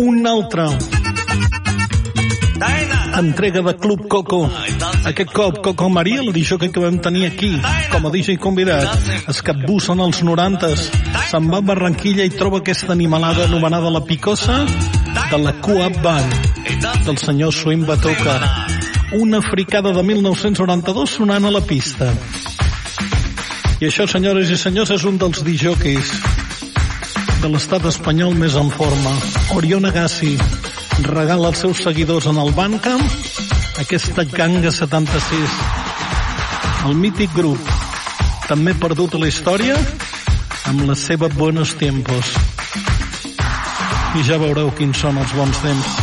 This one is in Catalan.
Una altra entrega de Club Coco. Aquest cop Coco Maria, la DJ que vam tenir aquí com a DJ convidat, es capbussa en els 90s, se'n va a Barranquilla i troba aquesta animalada anomenada La Picosa de la Coop Band del senyor Swing Batoka, una fricada de 1992 sonant a la pista. I això, senyores i senyors, és un dels DJs de l'estat espanyol més en forma. Oriol Agassi regala als seus seguidors en el Bandcamp aquesta Ganga 76, el mític grup també perdut a la història amb la seva Buenos Tiempos. I ja veureu quins són els bons temps.